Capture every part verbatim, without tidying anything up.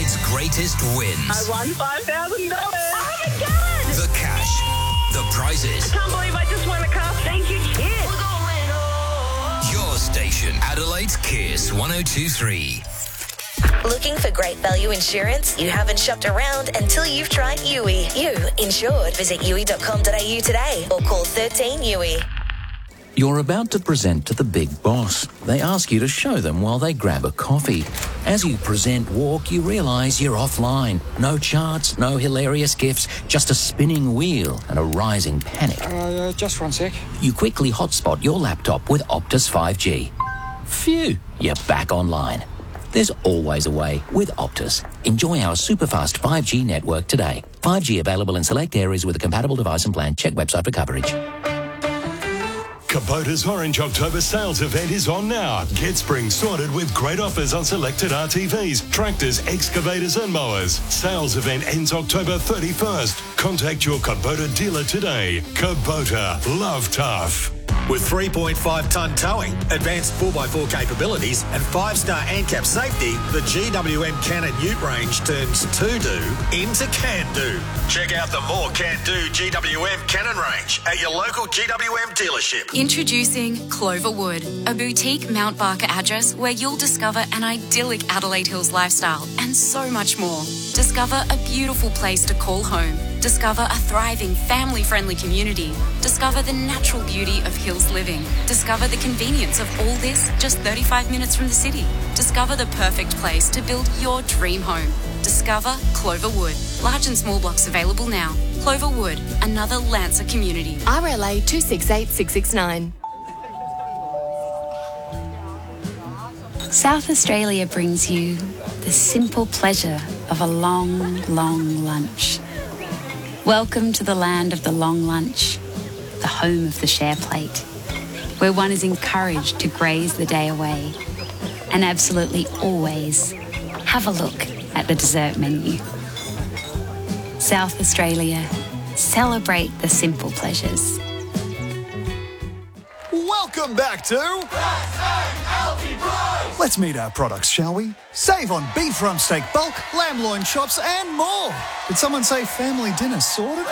Adelaide's greatest wins. I won five thousand dollars. Oh, my God. The cash, the prizes. I can't believe I just won a car. Thank you, Kiss. Your station, Adelaide's Kiss one oh two three. Looking for great value insurance? You haven't shopped around until you've tried U I. You insured. Visit U I dot com dot a u today or call thirteen U I. You're about to present to the big boss. They ask you to show them while they grab a coffee. As you present walk, you realise you're offline. No charts, no hilarious gifs, just a spinning wheel and a rising panic. Uh, just one sec. You quickly hotspot your laptop with Optus five G. Phew, you're back online. There's always a way with Optus. Enjoy our super-fast five G network today. five G available in select areas with a compatible device and plan. Check website for coverage. Kubota's Orange October sales event is on now. Get spring sorted with great offers on selected R T Vs, tractors, excavators and mowers. Sales event ends October thirty-first. Contact your Kubota dealer today. Kubota, love tough. With three point five tonne towing, advanced four by four capabilities and five star ANCAP safety, the G W M Cannon Ute range turns to-do into can-do. Check out the more can-do G W M Cannon range at your local G W M dealership. Introducing Cloverwood, a boutique Mount Barker address where you'll discover an idyllic Adelaide Hills lifestyle and so much more. Discover a beautiful place to call home. Discover a thriving, family-friendly community. Discover the natural beauty of hills living. Discover the convenience of all this just thirty-five minutes from the city. Discover the perfect place to build your dream home. Discover Cloverwood. Large and small blocks available now. Cloverwood, another Lancer community. R L A two six eight six six nine. South Australia brings you the simple pleasure of a long, long lunch. Welcome to the land of the long lunch, the home of the share plate, where one is encouraged to graze the day away and absolutely always have a look at the dessert menu. South Australia, celebrate the simple pleasures. Welcome back to... Let's meet our products, shall we? Save on beef rump steak bulk, lamb loin chops and more. Did someone say family dinner sorted?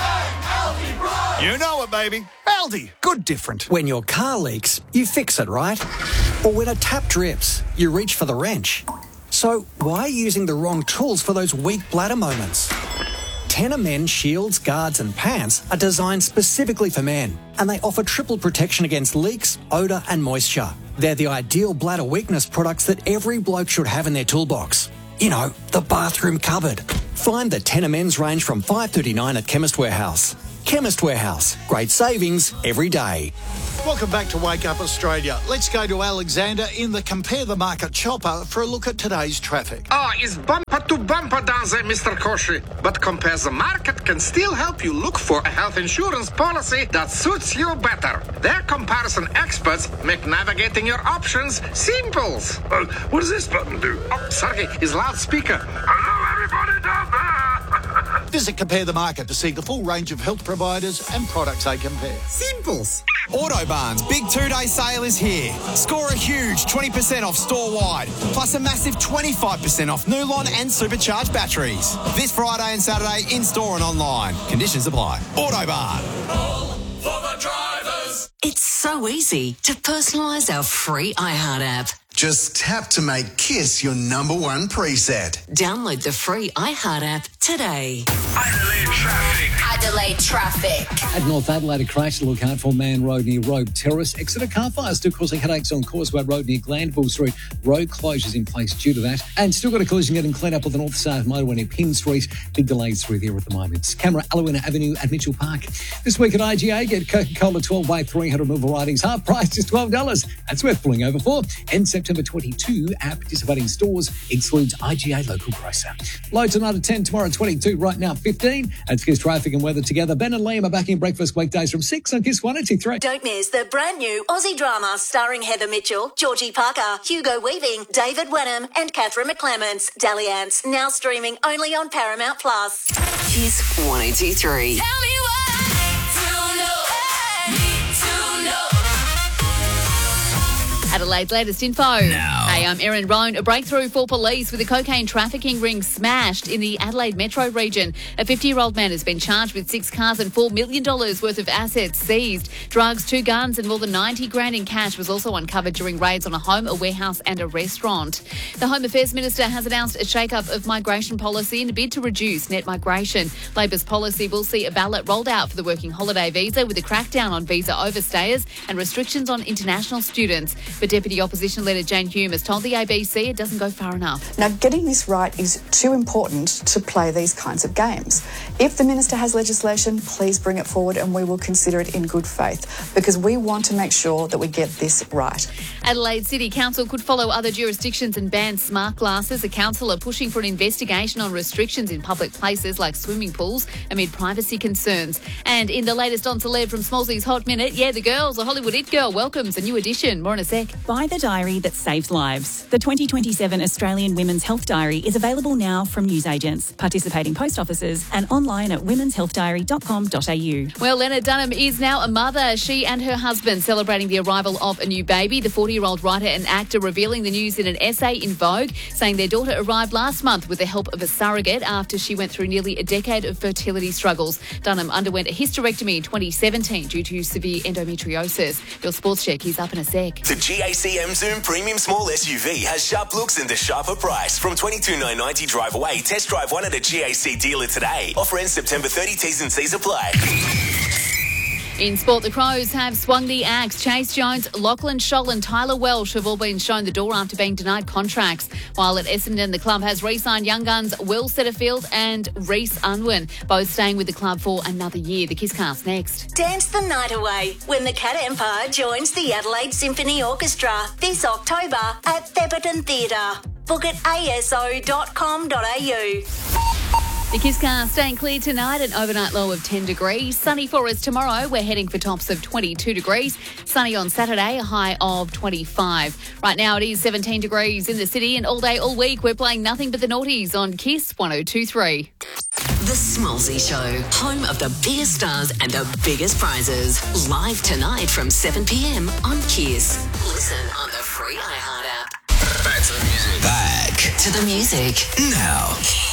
You know it, baby. Aldi, good different. When your car leaks, you fix it, right? Or when a tap drips, you reach for the wrench. So why using the wrong tools for those weak bladder moments? Tenor Men shields, guards and pants are designed specifically for men, and they offer triple protection against leaks, odour and moisture. They're the ideal bladder weakness products that every bloke should have in their toolbox. You know, the bathroom cupboard. Find the Tenor Men's range from five dollars thirty-nine at Chemist Warehouse. Chemist Warehouse. Great savings every day. Welcome back to Wake Up Australia. Let's go to Alexander in the Compare the Market chopper for a look at today's traffic. Ah, it's bumper to bumper down there, Mister Koshi. But Compare the Market can still help you look for a health insurance policy that suits you better. Their comparison experts make navigating your options simple. Uh, what does this button do? Oh, sorry, it's loudspeaker. Hello, everybody down there. Visit Compare the Market to see the full range of health providers and products they compare. Simples. Autobarn's big two-day sale is here. Score a huge twenty percent off store-wide, plus a massive twenty-five percent off Nulon and supercharged batteries. This Friday and Saturday in-store and online. Conditions apply. Autobarn. All for the drivers. It's so easy to personalise our free iHeart app. Just tap to make Kiss your number one preset. Download the free iHeart app today. Adelaide traffic. Adelaide traffic. At North Adelaide, a crash to look out for Man Road near Road Terrace. Exeter car fire still causing headaches on Causeway Road near Glanville Street. Road closures in place due to that. And still got a collision getting cleaned up on the north-south motorway near Pinn Street. Big delays through there at the moment. Camera Alawina Avenue at Mitchell Park. This week at I G A, get Coca-Cola twelve by three hundred ml varieties. Half price is twelve dollars. That's worth pulling over for. And September twenty-second at participating stores excludes I G A local grocer. Low tonight at ten, tomorrow twenty-two, right now fifteen. That's Kiss traffic and weather together. Ben and Liam are back in breakfast weekdays from six on Kiss one oh two three. Don't miss the brand new Aussie drama starring Heather Mitchell, Georgie Parker, Hugo Weaving, David Wenham and Catherine McClements. Dalliance, now streaming only on Paramount Plus. Kiss one oh two three. Tell me why to know, need to know. Adelaide's latest info. Now. Hey, I'm Erin Roan. A breakthrough for police with a cocaine trafficking ring smashed in the Adelaide metro region. A fifty-year-old man has been charged with six cars and four million dollars worth of assets seized. Drugs, two guns and more than ninety grand in cash was also uncovered during raids on a home, a warehouse and a restaurant. The Home Affairs Minister has announced a shake-up of migration policy in a bid to reduce net migration. Labor's policy will see a ballot rolled out for the working holiday visa with a crackdown on visa overstayers and restrictions on international students. But Deputy Opposition Leader Jane Hume has told the A B C it doesn't go far enough. Now, getting this right is too important to play these kinds of games. If the Minister has legislation, please bring it forward and we will consider it in good faith, because we want to make sure that we get this right. Adelaide City Council could follow other jurisdictions and ban smart glasses. A councillor pushing for an investigation on restrictions in public places like swimming pools amid privacy concerns. And in the latest on Celeb from Smallsy's Hot Minute, yeah, the girls, the Hollywood It Girl welcomes a new edition. More in a sec. Buy the diary that saves lives. The twenty twenty-seven Australian Women's Health Diary is available now from newsagents, participating post offices and online at womens health diary dot com dot a u. Well, Lena Dunham is now a mother. She and her husband celebrating the arrival of a new baby. The forty-year-old writer and actor revealing the news in an essay in Vogue, saying their daughter arrived last month with the help of a surrogate after she went through nearly a decade of fertility struggles. Dunham underwent a hysterectomy in twenty seventeen due to severe endometriosis. Your sports check is up in a sec. The G A C M Zoom Premium Small S U V has sharp looks and a sharper price. From twenty-two thousand nine hundred ninety drive away. Test drive one at a G A C dealer today. Offer ends September thirtieth. T's and C's apply. In sport, the Crows have swung the axe. Chase Jones, Lachlan Scholl and Tyler Welsh have all been shown the door after being denied contracts. While at Essendon, the club has re-signed young guns Will Setterfield and Reece Unwin, both staying with the club for another year. The Kisscast next. Dance the night away when the Cat Empire joins the Adelaide Symphony Orchestra this October at Theberton Theatre. Book at a s o dot com dot a u. The Kisscast staying clear tonight, an overnight low of ten degrees. Sunny for us tomorrow. We're heading for tops of twenty-two degrees. Sunny on Saturday, a high of twenty-five. Right now it is seventeen degrees in the city, and all day, all week, we're playing nothing but the naughties on Kiss one oh two three. The Smallsy Show, home of the biggest stars and the biggest prizes. Live tonight from seven p.m. on Kiss. Listen on the free iHeart app. Back to the music. Back to the music. now.